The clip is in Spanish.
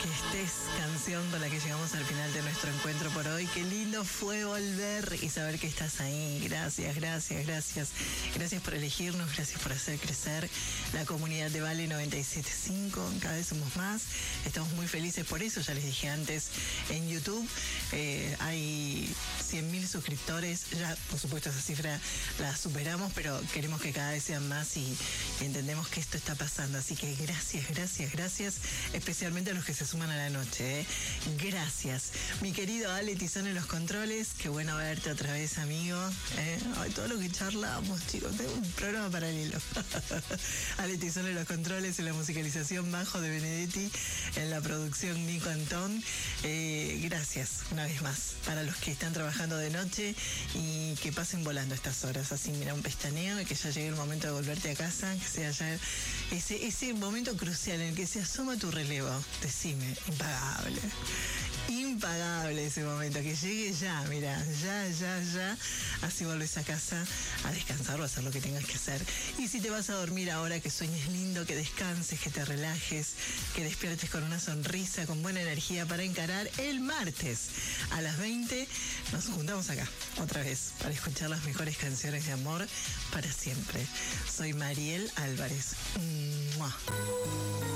que estés, canción con la que llegamos al final de nuestro encuentro por hoy. Qué lindo fue volver y saber que estás ahí. Gracias, gracias, gracias. Gracias por elegirnos, gracias por hacer crecer la comunidad de Vale 97.5. Cada vez somos más. Estamos muy felices por eso. Ya les dije antes, en YouTube hay 100.000 suscriptores. Ya, por supuesto, esa cifra la superamos, pero queremos que cada vez sean más y entendemos que esto está pasando. Así que gracias, gracias, gracias. Especialmente a los que se suman a la noche. Gracias. Mi querido Ale Tizón en los controles. Qué bueno verte otra vez, amigo. Ay, todo lo que charlamos, chicos. Tengo un programa paralelo. Ale Tizón en los controles, en la musicalización Majo de Benedetti, en la producción Nico Antón. Gracias una vez más para los que están trabajando de noche y que pasen volando estas horas. Así, mira, un pestaneo y que ya llegue el momento de volverte a casa, que sea ya ese momento crucial en el que se asoma tu relevo. Decime, impagable. Impagable ese momento, que llegue ya, mira, ya, así volvés a casa a descansar o a hacer lo que tengas que hacer. Y si te vas a dormir ahora, que sueñes lindo, que descanses, que te relajes, que despiertes con una sonrisa, con buena energía para encarar el martes a las 20. Nos juntamos acá, otra vez, para escuchar las mejores canciones de amor para siempre. Soy Mariel Álvarez. ¡Mua!